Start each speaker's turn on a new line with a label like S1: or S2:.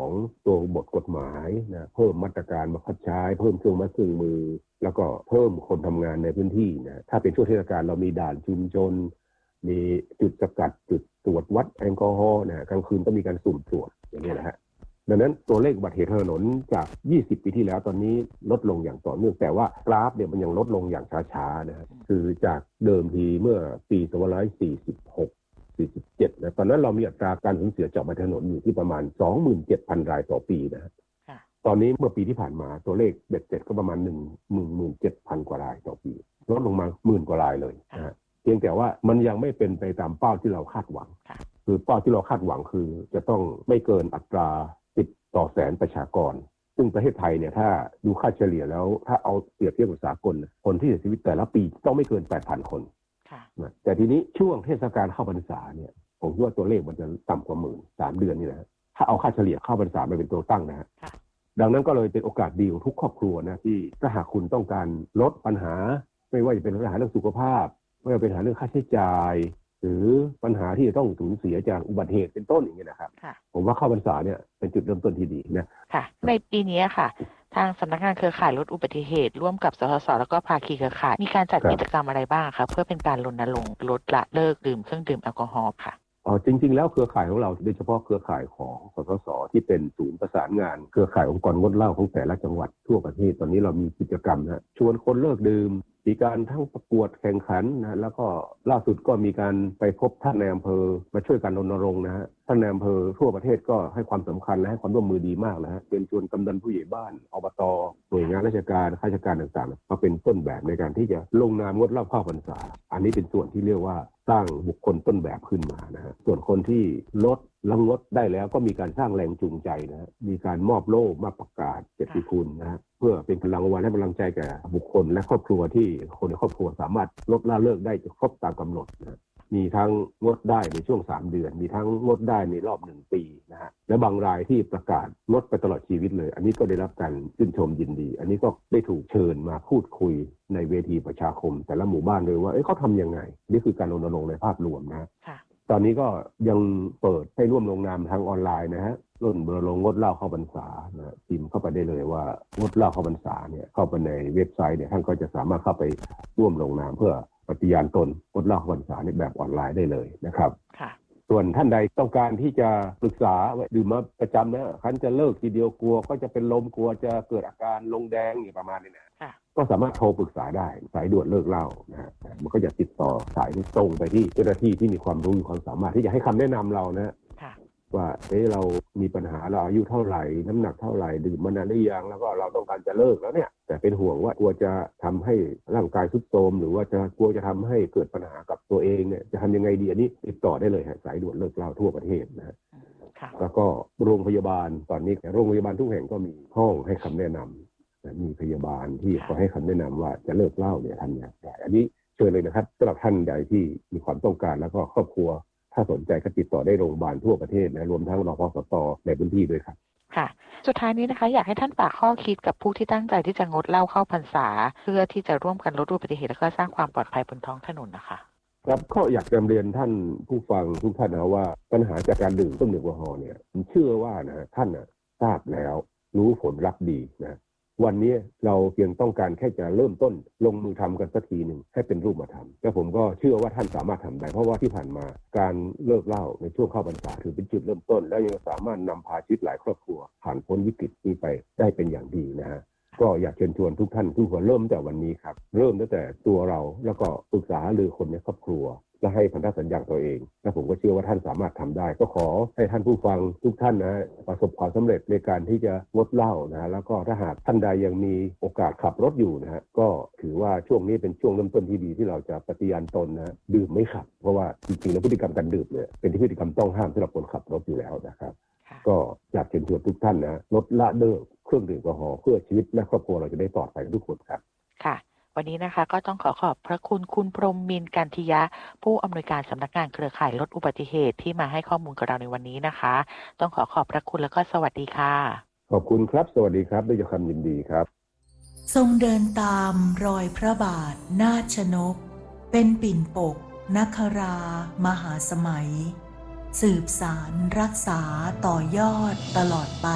S1: ของตัวบทกฎหมายนะเพิ่มมาตรการบังคับใช้เพิ่มเครื่องมือแล้วก็เพิ่มคนทำงานในพื้นที่นะถ้าเป็นช่วงเทศกาลเรามีด่านชุมชนมีจุดสกัดจุดตรวจวัดแอลกอฮอล์นะกลางคืนก็มีการสุ่มตรวจอย่างนี้นะฮะดังนั้นตัวเลขอุบัติเหตุทางถนนจาก20ปีที่แล้วตอนนี้ลดลงอย่างต่อเนื่องแต่ว่ากราฟเนี่ยมันยังลดลงอย่างช้าๆนะฮะคือจากเดิมทีเมื่อปี2546 47นะตอนนั้นเรามีอัตราการสูญเสียจากอุบัติเหตุถนนอยู่ที่ประมาณ 27,000 รายต่อปีนะฮะตอนนี้เมื่อปีที่ผ่านมาตัวเลขเบ็ดเสร็จก็ประมาณ 17,000 กว่ารายต่อปีลดลงมา10,000 กว่ารายเลยนะฮะเพียงแต่ว่ามันยังไม่เป็นไปตามเป้าที่เราคาดหวังคือเป้าที่เราคาดหวังคือจะต้องไม่เกินอัตราติดต่อแสนประชากรซึ่งประเทศไทยเนี่ยถ้าดูค่าเฉลี่ยแล้วถ้าเอาเปรียบเทียบกับสากลคนที่เสียชีวิตแต่ละปีต้องไม่เกิน 8,000 คนแต่ทีนี้ช่วงเทศกาลเข้าพรรษาเนี่ยผมคิดว่าตัวเลขมันจะต่ำกว่า10,000 3 เดือนนี่นะถ้าเอาค่าเฉลี่ยเข้าพรรษามาเป็นตัวตั้งนะฮะดังนั้นก็เลยเป็นโอกาสดีของทุกครอบครัวนะที่ถ้าหากคุณต้องการลดปัญหาไม่ว่าจะเป็นปัญหาเรื่องสุขภาพไม่ว่าเป็นปัญหาเรื่องค่าใช้จ่ายหรือปัญหาที่จะต้องสูญเสียจากอุบัติเหตุเป็นต้นอย่างเงี้ยนะครับผมว่าเข้าพรรษาเนี่ยเป็นจุดเริ่มต้นที่ดีนะ
S2: ค่ะในปีนี้ค่ะทางสำนักงานเครือข่ายลดอุบัติเหตุร่วมกับสสสแล้วก็ภาคีเครือข่ายมีการจัดกิจกรรมอะไรบ้างคะเพื่อเป็นการรณรงค์ลดละเลิกดื่มเครื่องดื่มแอลกอฮอล์ค่ะ
S1: จริงๆแล้วเครือข่ายของเราโดยเฉพาะเครือข่ายของสสสที่เป็นศูนย์ประสานงานเครือข่ายองค์กรงดเหล้าของแต่ละจังหวัดทั่วประเทศตอนนี้เรามีกิจกรรมนะชวนคนเลิกดื่มมีการทั้งประกวดแข่งขันนะแล้วก็ล่าสุดก็มีการไปพบท่านในอำเภอมาช่วยกันรณรงค์นะฮะท่านในอำเภอทั่วประเทศก็ให้ความสำคัญและให้ความร่วมมือดีมากนะฮะเป็นชวนกำนันผู้ใหญ่บ้านอบตหน่วยงานราชการข้าราชการต่างๆมาเป็นต้นแบบในการที่จะลงนามงดเหล้าเข้าพรรษาอันนี้เป็นส่วนที่เรียกว่าสร้างบุคคลต้นแบบขึ้นมานะฮะส่วนคนที่ลดลังลดได้แล้วก็มีการสร้างแรงจูงใจนะฮะมีการมอบโล่มาประกาศเกียรติคุณนะฮะเพื่อเป็นพลังวันและกำลังใจแก่บุคคลและครอบครัวที่คนในครอบครัวสามารถลดละเลิกได้ครบตามกำหนดนะมีทั้งงดได้ในช่วง3 เดือนมีทั้งงดได้ในรอบ1 ปีนะฮะและบางรายที่ประกาศงดไปตลอดชีวิตเลยอันนี้ก็ได้รับการชื่นชมยินดีอันนี้ก็ได้ถูกเชิญมาพูดคุยในเวทีประชาคมแต่ละหมู่บ้านเลยว่าเขาทำยังไงนี่คือการรณรงค์ในภาพรวมนะตอนนี้ก็ยังเปิดให้ร่วมลงนามทางออนไลน์นะฮะรณรงค์งดเหล้าเข้าพรรษานะพิมพ์เข้าไปได้เลยว่างดเหล้าเข้าพรรษาเนี่ยเข้าไปในเว็บไซต์เนี่ยท่านก็จะสามารถเข้าไปร่วมลงนามเพื่อปฏิญาณตนงดเหล้าเข้าพรรษาในแบบออนไลน์ได้เลยนะครับส่วนท่านใดต้องการที่จะปรึกษาดื่มมาประจำนะคันจะเลิกทีเดียวกลัวก็จะเป็นลมกลัวจะเกิดอาการลงแดงอย่างประมาณนี้นะก็สามารถโทรปรึกษาได้สายด่วนเลิกเหล้านะฮะมันก็จะติดต่อสายนี้ตรงไปที่เจ้าหน้าที่ที่มีความรู้มีความสามารถที่จะให้คำแนะนำเรานะว่าเรามีปัญหาเราอายุเท่าไหร่น้ำหนักเท่าไหร่ดื่มมานานหรือยังแล้วก็เราต้องการจะเลิกแล้วเนี่ยแต่เป็นห่วงว่ากลัวจะทำให้ร่างกายทรุดโทรมหรือว่าจะกลัวจะทำให้เกิดปัญหากับตัวเองเนี่ยจะทำยังไงดีอันนี้ติดต่อได้เลยฮะสายด่วนเลิกเหล้าทั่วประเทศนะฮะแล้วก็โรงพยาบาลตอนนี้โรงพยาบาลทุกแห่งก็มีห้องให้คำแนะนำมีพยาบาลที่คอยให้คำแนะนำว่าจะเลิกเหล้าเนี่ยทำอย่างไรอันนี้เชิญเลยนะครับสำหรับท่านใดที่มีความต้องการแล้วก็ครอบครัวถ้าสนใจก็ติดต่อได้โรงพยาบาลทั่วประเทศนะรวมทั้งรพสตในพื้นที่ด้วยครับ
S2: ค่ะสุดท้ายนี้นะคะอยากให้ท่านฝากข้อคิดกับผู้ที่ตั้งใจที่จะงดเหล้าเข้าพรรษาเพื่อที่จะร่วมกันลดอุบัติเหตุและก็สร้างความปลอดภัยบนท้องถนนนะคะ
S1: ครับก็อยากจะเรียนท่านผู้ฟังทุกท่านนะว่าปัญหาจากการดื่มเครื่องดื่มแอลกอฮอล์เนี่ยผมเชื่อว่านะท่านทราบแล้วรู้ผลลัพธ์ดีนะวันนี้เราเพียงต้องการแค่จะเริ่มต้นลงมือทำกันสักทีหนึ่งให้เป็นรูปธรรมและผมก็เชื่อว่าท่านสามารถทำได้เพราะว่าที่ผ่านมาการเลิกเหล้าในช่วงเข้าพรรษาถือเป็นจุดเริ่มต้นและยังสามารถนำพาชีวิตหลายครอบครัวผ่านพ้นวิกฤตนี้ไปได้เป็นอย่างดีนะฮะก็อยากเชิญชวนทุกท่านทุกคนเริ่มแต่วันนี้ครับเริ่มตั้งแต่ตัวเราแล้วก็ปรึกษาหรือคนในครอบครัวและให้พันธสัญญาตัวเองและผมก็เชื่อว่าท่านสามารถทำได้ก็ขอให้ท่านผู้ฟังทุกท่านนะประสบความสำเร็จในการที่จะงดเหล้านะแล้วก็ถ้าหากท่านใดยังมีโอกาสขับรถอยู่นะฮะก็ถือว่าช่วงนี้เป็นช่วงเริ่มต้นที่ดีที่เราจะปฏิญาณตนนะดื่มไม่ขับเพราะว่าจริงๆแล้วพฤติกรรมการดื่มเนี่ยเป็นพฤติกรรมต้องห้ามสำหรับคนขับรถอยู่แล้วนะครับก็อยากเชิญชวนทุกท่านนะลดละเลิกเครื่องดื่มแอลกอฮอล์เพื่อชีวิตและครอบครัวเราจะได้ปลอดภัยทุกคนครับ
S2: ค่ะวันนี้นะคะก็ต้องขอบพระคุณคุณพรหมมินทร์กันทิยะผู้อำนวยการสำนักงานเครือข่ายลดอุบัติเหตุที่มาให้ข้อมูลกับเราในวันนี้นะคะต้องขอบพระคุณแล้วก็สวัสดีค่ะ
S1: ขอบคุณครับสวัสดีครับด้วยความยินดีครับ
S3: ทรงเดินตามรอยพระบาทนาถชนกเป็นปิ่นปกนครามหาสมัยสืบสานรักษาต่อยอดตลอดไป